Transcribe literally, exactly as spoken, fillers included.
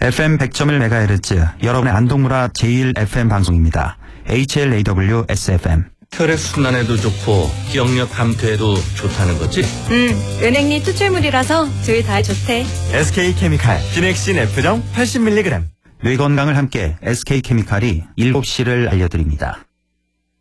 에프엠 백 점 일 메가헤르츠 여러분의 안동문화 제일 에프엠 방송입니다. 에이치엘에이더블유 에스에프엠. 혈액순환에도 좋고 기억력 감퇴에도 좋다는 거지? 응, 은행잎 추출물이라서 둘 다 좋대. 에스케이케미칼 기넥신 F정 팔십 밀리그램. 뇌 건강을 함께 에스케이케미칼이 일곱 시를 알려드립니다.